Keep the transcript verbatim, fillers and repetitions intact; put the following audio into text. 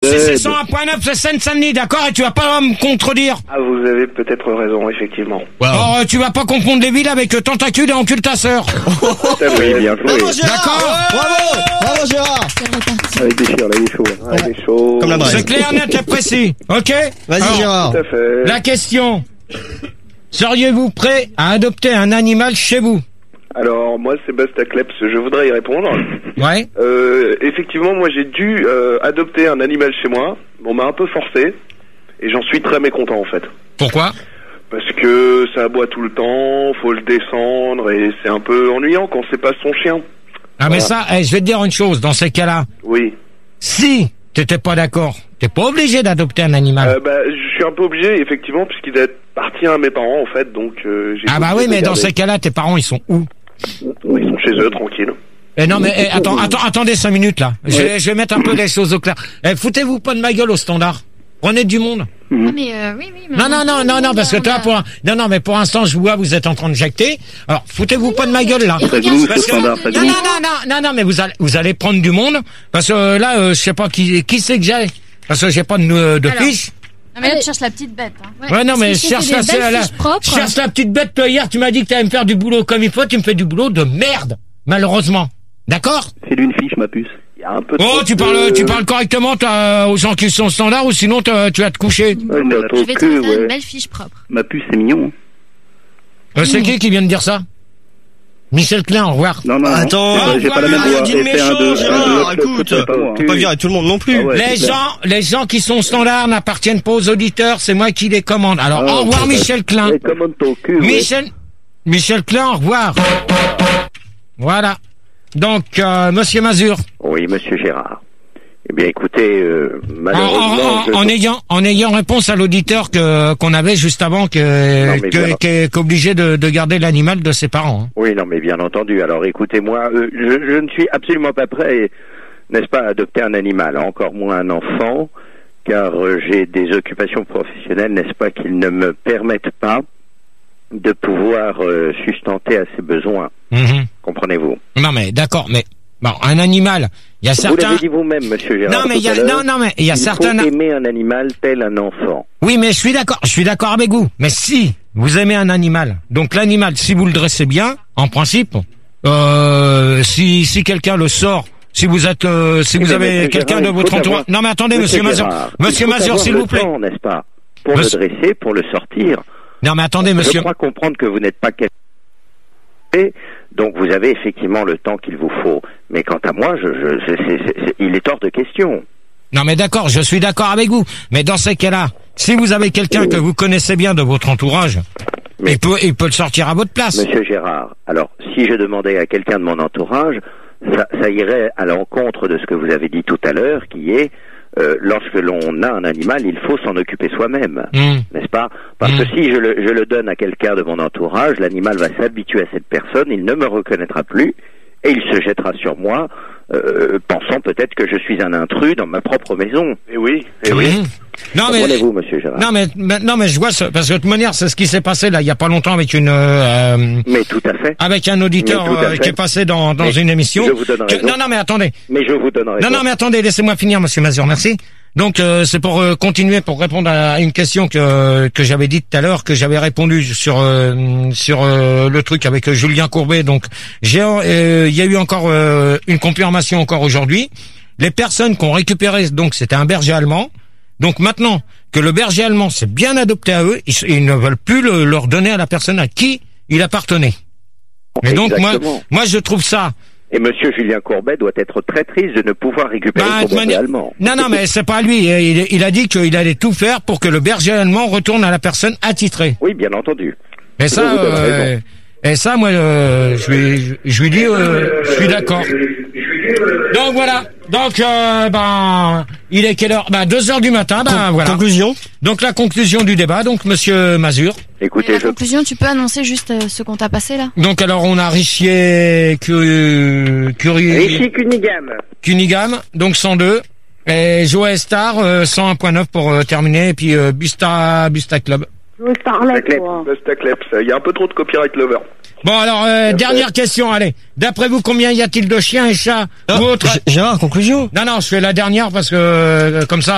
si c'est cent un point neuf, c'est Seine-Saint-Denis, d'accord? Et tu vas pas me contredire. Ah, vous avez peut-être raison, effectivement. Wow. Alors, euh, tu vas pas confondre les villes avec euh, tentacule et encultasseur. Oui, bien joué. Bravo Gérard. D'accord. Bravo. Bravo Gérard. Allez, déchire, là, il est chaud. Hein. Il est chaud. Comme la braise. C'est clair, net et précis. Ok? Vas-y Alors, Gérard. Tout à fait. La question. Seriez-vous prêt à adopter un animal chez vous? Alors, moi, Sébastien Kleps, je voudrais y répondre. Ouais. Euh, effectivement, moi, j'ai dû euh, adopter un animal chez moi. On m'a un peu forcé. Et j'en suis très mécontent, en fait. Pourquoi? Parce que ça aboie tout le temps, faut le descendre, et c'est un peu ennuyant quand c'est pas son chien. Ah, mais Voilà. ça, eh, je vais te dire une chose, dans ces cas-là. Oui. Si t'étais pas d'accord, t'es pas obligé d'adopter un animal. Euh, bah, je suis un peu obligé, effectivement, puisqu'il appartient à mes parents, en fait, donc euh, j'ai... Ah bah oui, mais dans ces cas-là, tes parents, ils sont où? Ils sont chez eux, tranquilles. Eh non, mais eh, attends, attends, attendez cinq minutes, là. Je, vais- je vais mettre un peu les choses au clair. Eh, foutez-vous pas de ma gueule au standard. Prenez du monde. Ah, mais euh, oui, oui. Mais Non, on non, a- non, non, non, parce que on a- toi, pour un... non, non, mais pour l'instant, je vois, vous êtes en train de jecter. Alors, foutez-vous pas de ma gueule, là. Et regarde, nous, Parce ce que- standard, ça non, nous. non, non, non, non, non, mais vous allez, vous allez prendre du monde, parce que euh, là, euh, je sais pas qui, qui c'est que j'ai, parce que j'ai pas de, euh, de Alors. fiche. Non, mais là, tu cherches la petite bête. Hein. Ouais, non, mais parce que cherche c'est la, des belles la, la- fiches propres. cherche la petite bête. Toi, hier, tu m'as dit que t'allais me faire du boulot comme il faut, tu me fais du boulot de merde, malheureusement. D'accord? C'est d'une fiche, ma puce. Il y a un peu de... Oh, tu parles, tu parles correctement, toi, aux gens qui sont standards, ou sinon, t'as- tu vas te coucher. Ouais, mais Je vais te que, faire une ouais. belle fiche propre. Ma puce, c'est mignon. Euh, c'est qui qui vient de dire ça? Michel Klein, au revoir. Non, non, Attends, Ah, j'ai pas la voilà, même rien voix. dit de Et c'est un méchant, de- un de Gérard, l'autre, écoute. c'est pas moi. Faut pas virer tout le monde non plus. Ah ouais. Les c'est clair. gens, les gens qui sont standards n'appartiennent pas aux auditeurs, c'est moi qui les commande. Alors, Ah, au revoir, c'est Michel Klein. Ouais, commande ton cul, ouais. Michel, Michel Klein, au revoir. Voilà. Donc, euh, Monsieur Mazur, Oui, monsieur Gérard. Eh bien, écoutez, euh, en, malheureusement... en- je- en ayant, en ayant réponse à l'auditeur que qu'on avait juste avant, que Non, mais que- bien- qu'est qu'obligé de, de garder l'animal de ses parents. hein. Oui, non, mais bien entendu. Alors, écoutez-moi, euh, je, je ne suis absolument pas prêt, n'est-ce pas, à adopter un animal, encore moins un enfant, car euh, j'ai des occupations professionnelles, n'est-ce pas, qui ne me permettent pas de pouvoir euh, sustenter à ses besoins. Mhm. Comprenez-vous? Non, mais d'accord, mais bon, un animal, il y a Vous certains. l'avez dit vous-même, monsieur Gérard. Non, mais il y tout a, à l'heure. non, non, mais il y a Il certains. faut aimer un animal tel un enfant. Oui, mais je suis d'accord, je suis d'accord avec vous. Mais si vous aimez un animal, donc l'animal, si vous le dressez bien, en principe, euh, si si quelqu'un le sort, si vous êtes, euh, si Oui, vous mais avez monsieur quelqu'un Gérard, de il votre faut entourage. avoir- Non, mais attendez, Monsieur Mazur, Gérard, Monsieur il faut Mazur, avoir s'il le vous plaît. temps, n'est-ce pas, pour Monsieur- le dresser, pour le sortir. Non, mais attendez, Je Monsieur. crois comprendre que vous n'êtes pas qualifié, donc vous avez effectivement le temps qu'il vous faut. Mais quant à moi, je, je, c'est- c'est- c'est- c'est- il est hors de question. Non, mais d'accord, je suis d'accord avec vous. Mais dans ces cas-là, si vous avez quelqu'un que vous connaissez bien de votre entourage, Mais- il peut, il peut le sortir à votre place. Monsieur Gérard, alors si je demandais à quelqu'un de mon entourage, ça, ça irait à l'encontre de ce que vous avez dit tout à l'heure, qui est euh, lorsque l'on a un animal, il faut s'en occuper soi-même, Hum. n'est-ce pas? Parce Mm. que si je le, je le donne à quelqu'un de mon entourage, l'animal va s'habituer à cette personne, il ne me reconnaîtra plus, et il se jettera sur moi, euh, pensant peut-être que je suis un intrus dans ma propre maison. Eh oui, eh oui. Hum. Non, mais. Comprenez-vous, monsieur Gérard? Non mais, mais- non mais je vois ça, parce que de toute manière c'est ce qui s'est passé là il y a pas longtemps avec une euh, Mais tout à fait. avec un auditeur Mais tout à euh, fait. qui est passé dans dans Mais une émission. je vous donne que- raison. non non mais attendez. Mais je vous donnerai. Non non mais attendez, laissez-moi finir Monsieur Mazur, merci. Donc euh, c'est pour euh, continuer pour répondre à une question que que j'avais dit tout à l'heure, que j'avais répondu sur euh, sur euh, le truc avec euh, Julien Courbet. Donc j'ai euh, il y a eu encore euh, une confirmation encore aujourd'hui. Les personnes qui ont récupéré, donc c'était un berger allemand. Donc maintenant que le berger allemand s'est bien adopté à eux, ils, ils ne veulent plus le, leur donner à la personne à qui il appartenait. Et donc moi, Exactement. moi je trouve ça. Et monsieur Julien Courbet doit être très triste de ne pouvoir récupérer Bah, son de berger manière- allemand. Non, non, mais c'est pas lui. Il, il a dit qu'il allait tout faire pour que le berger allemand retourne à la personne attitrée. Oui, bien entendu. Et Je ça, vous donne euh, raison. et ça, moi, euh, je lui, je, je lui dis, euh, je suis d'accord. Donc voilà. Donc, euh, ben, il est quelle heure? Ben, deux heures du matin. Ben voilà. Conclusion. Donc la conclusion du débat. Donc, Monsieur Mazur. Et Écoutez, la je... conclusion, tu peux annoncer juste euh, ce qu'on t'a passé là? Donc alors on a Richier, Curie, Curie, Richi Cunningham. Cunningham, donc cent deux, et Joe Star, euh, cent un point neuf pour euh, terminer, et puis euh, Busta, Busta Club. Busta Kleps. Il y a un peu trop de copyright lover. Bon alors, euh, dernière question, allez. D'après vous, combien y a-t-il de chiens et chats Ah, ou autres? G- Gérard, conclusion. Non, non, je fais la dernière parce que, euh, comme ça,